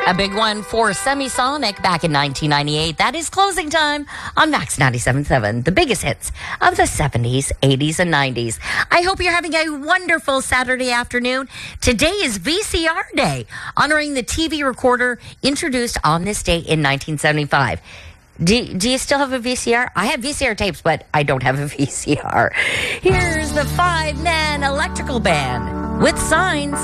A big one for Semisonic back in 1998. That is Closing Time on Max 97.7, the biggest hits of the 70s, 80s, and 90s. I hope you're having a wonderful Saturday afternoon. Today is VCR Day, honoring the TV recorder introduced on this date in 1975. Do you still have a VCR? I have VCR tapes, but I don't have a VCR. Here's the 5-man electrical band with Signs.